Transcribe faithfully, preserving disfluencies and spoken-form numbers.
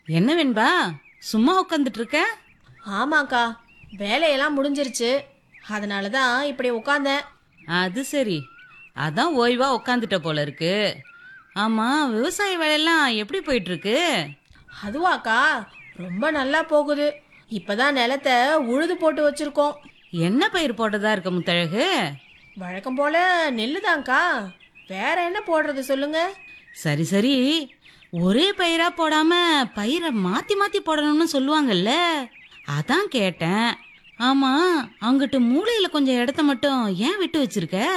என்ன வெண்பா சும்மா உட்காந்துட்டு இருக்க? ஆமாக்கா, வேலையெல்லாம் முடிஞ்சிருச்சு. அதனால தான் இப்படி உட்காந்தேன். அது சரி, அதான் ஓய்வா உட்காந்துட்ட போல இருக்கு. ஆமா, விவசாய வேலையெல்லாம் எப்படி போயிட்டு இருக்கு? அதுவாக்கா, ரொம்ப நல்லா போகுது. இப்பதான் நிலத்தை உழுது போட்டு வச்சிருக்கோம். என்ன பயிர் போட்டதா இருக்க முத்தழகு? வழக்கம் போல நெல்லுதான்க்கா. வேற என்ன போடுறது சொல்லுங்க? சரி சரி, ஒரே பயிரா போடாம பயிரை மாத்தி மாத்தி போடணும்னு சொல்லுவாங்கல்ல, அதான் கேட்டேன். ஆமா, அங்கிட்டு மூலையில கொஞ்சம் இடத்த மட்டும் ஏன் விட்டு வச்சிருக்க?